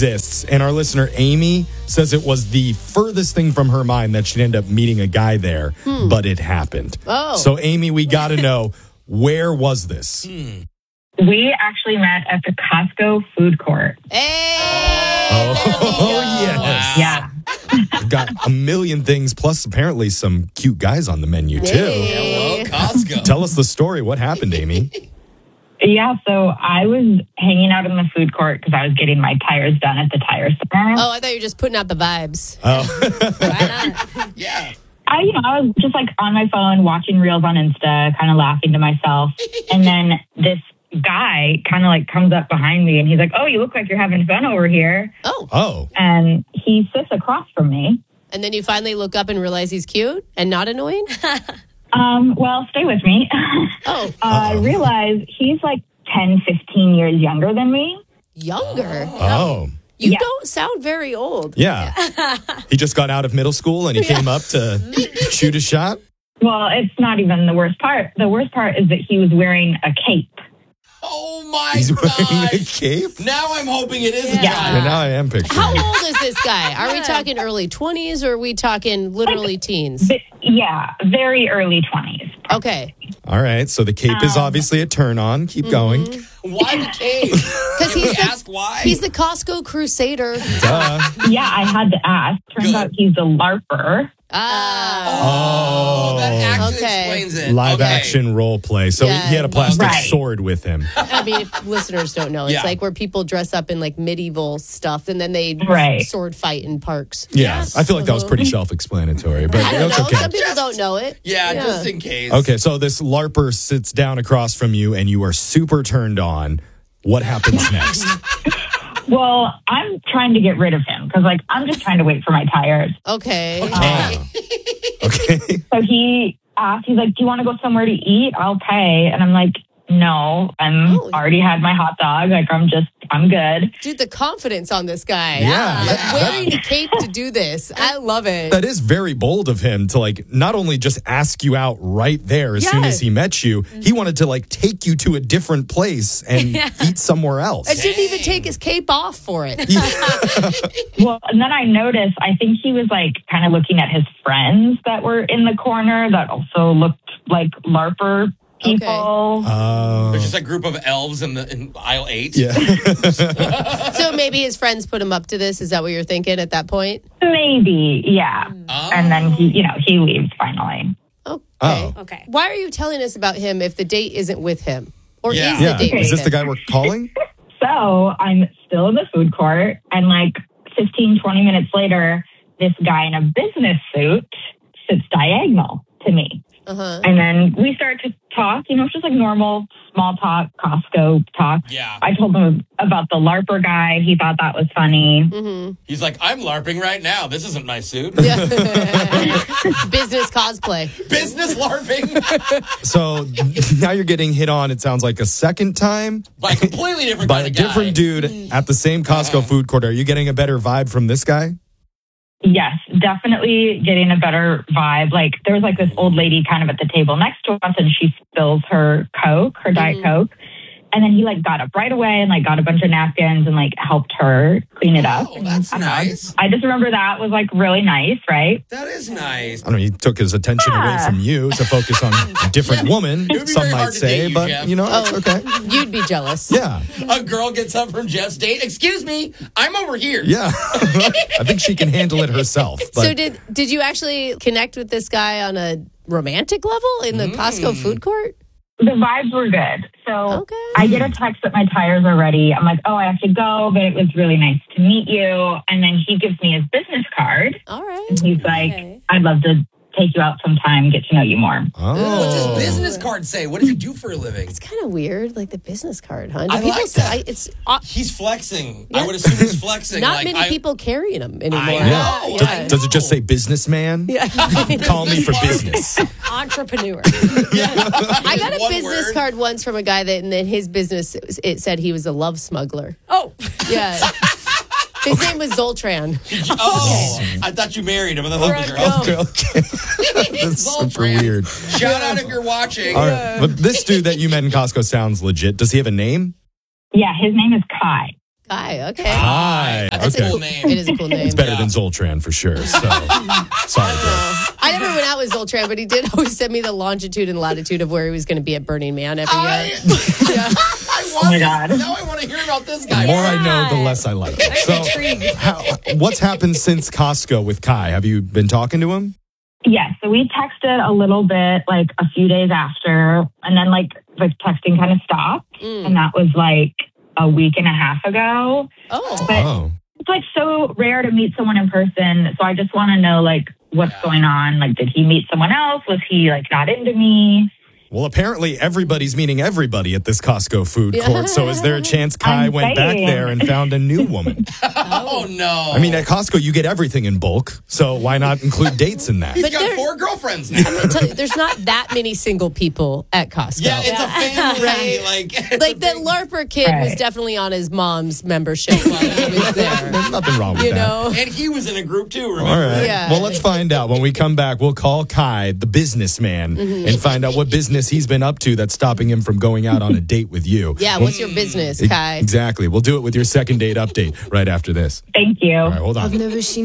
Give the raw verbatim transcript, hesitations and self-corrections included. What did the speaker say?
exists. And our listener, Amy, says it was the furthest thing from her mind that she'd end up meeting a guy there, hmm. but it happened. Oh. So, Amy, we got to know, where was this? Hmm. We actually met at the Costco food court. Hey! Oh, oh yes. Yeah. We've got a million things, plus apparently some cute guys on the menu, too. Hey. Hello, Costco. Tell us the story. What happened, Amy? Yeah, so I was hanging out in the food court because I was getting my tires done at the tire center. Oh, I thought you were just putting out the vibes. Oh. Why not? Yeah. I, you know, I was just like on my phone watching reels on Insta, kind of laughing to myself. And then this guy kind of like comes up behind me and he's like, "Oh, you look like you're having fun over here." Oh. Oh. And he sits across from me. And then you finally look up and realize he's cute and not annoying? Um, well, stay with me. Oh. uh, I realize he's like ten, fifteen years younger than me. Younger? Oh. You Yeah. don't sound very old. Yeah. He just got out of middle school and he came up to shoot a shot? Well, it's not even the worst part. The worst part is that he was wearing a cape. Oh, my He's God. wearing a cape? Now I'm hoping it is a Yeah. guy. Yeah, now I am picturing How it. old is this guy? Are we talking early twenties or are we talking literally teens? But, yeah, very early twenties. Okay. All right, so the cape is Um, obviously a turn on. Keep Mm-hmm. going. Why the cave? Because Can we he's the, ask why? he's the Costco crusader. Duh. Yeah, I had to ask. Turns Good. out he's a LARPer. Ah. Oh, that actually Okay. explains it. Live Okay. action role play. So Yeah. he had a plastic Right. sword with him. I mean, if listeners don't know, it's Yeah. like where people dress up in like medieval stuff and then they Right. sword fight in parks. Yeah, I feel like that was pretty self-explanatory, but I don't that's know. okay. Some people don't know it. Yeah, just in case. Okay, so this LARPer sits down across from you and you are super turned on. What happens next? Well, I'm trying to get rid of him because, like, I'm just trying to wait for my tires. Okay. Oh. Okay. So he asked, he's like, "Do you want to go somewhere to eat? I'll pay." And I'm like, "No, I'm Oh. already had my hot dog. Like, I'm just, I'm good." Dude, the confidence on this guy. Yeah. Like Yeah. wearing a cape to do this. I love it. That is very bold of him to like not only just ask you out right there as soon Yeah. as he met you, he wanted to like take you to a different place and eat somewhere else. I didn't even take his cape off for it. Well, and then I noticed, I think he was like kind of looking at his friends that were in the corner that also looked like LARPer people. Oh. There's just a group of elves in the in aisle eight. Yeah. So maybe his friends put him up to this. Is that what you're thinking at that point? Maybe, yeah. Oh. And then he, you know, he leaves finally. Okay. Oh. Okay. Why are you telling us about him if the date isn't with him? Or Yeah. is the Yeah. date with Is this him? the guy we're calling? So I'm still in the food court, and like fifteen, twenty minutes later, this guy in a business suit sits diagonal to me. Uh-huh. And then we start to talk, you know, it's just like normal small talk, Costco talk. Yeah. I told him about the LARPer guy. He thought that was funny. Mm-hmm. He's like, I'm LARPing right now. This isn't my suit. Yeah. Business cosplay. Business LARPing So now you're getting hit on, it sounds like a second time by a completely different by kind a of guy. different dude at the same Costco food court. Are you getting a better vibe from this guy? Yes, definitely getting a better vibe. Like there was like this old lady kind of at the table next to us, and she spills her Coke, her Diet Mhm. Coke. And then he like got up right away and like got a bunch of napkins and like helped her clean it up. Oh, that's I don't know. nice. I just remember that was like really nice, right? That is nice. I don't know, he took his attention away Yeah. from you to focus on a different woman, It would be some very might hard to say, date you, but Jeff. you know, Oh, it's okay. You'd be jealous. Yeah. A girl gets up from Jeff's date. Excuse me, I'm over here. Yeah. I think she can handle it herself. But So did did you actually connect with this guy on a romantic level in the Costco food court? The vibes were good. So Okay. I get a text that my tires are ready. I'm like, oh, I have to go, but it was really nice to meet you. And then he gives me his business card. All right. And he's like, Okay. I'd love to take you out sometime, get to know you more. Oh. What's his business card say? What does he do for a living? It's kind of weird, like the business card, huh? Do I people like say- that. I- it's uh, He's flexing. Yeah. I would assume he's flexing. not like, many I, people carrying them anymore. I Yeah. know. Does, I does it just know. say businessman? Yeah. Call me for Business business. Entrepreneur. I got a One business word. card once from a guy that, and then his business, it, was- it said he was a love smuggler. Oh, Yeah. His name was Zoltran. Oh, I thought you married him. I thought that was Okay, okay. That's super Zoltran. weird. Shout out if you're watching. All right. But this dude that you met in Costco sounds legit. Does he have a name? Yeah, his name is Kai. Kai. Okay. Hi. That's okay. a cool name. It is a cool name. It's better Yeah. than Zoltran for sure. So sorry, bro. I never went out with Zoltran, but he did always send me the longitude and latitude of where he was going to be at Burning Man every I, year. I want Oh my this- God. Now I want to hear about this guy. The more I know, the less I like it. So, how, what's happened since Costco with Kai? Have you been talking to him? Yes, so we texted a little bit like a few days after, and then like the texting kind of stopped, Mm. and that was like a week and a half ago. Oh. But Oh. it's like so rare to meet someone in person, so I just want to know like what's going on. Like, did he meet someone else? Was he like not into me? Well, apparently everybody's meeting everybody at this Costco food court. So is there a chance Kai I'm went back saying. there and found a new woman? Oh, no. I mean, at Costco, you get everything in bulk. So why not include dates in that? he's But got there- four girlfriends now. I tell you, there's not that many single people at Costco. Yeah, it's a family. Right. Like, it's like a that big- LARPer kid was Right. definitely on his mom's membership while he was there. There's nothing wrong with You that. know? And he was in a group too, All remember? right. Yeah. Well, let's find out. When we come back, we'll call Kai, the businessman, Mm-hmm. and find out what business he's been up to that's stopping him from going out on a date with you. Yeah, what's your business, Kai? Exactly. We'll do it with your second date update right after this. Thank you. All right, hold on. I've never seen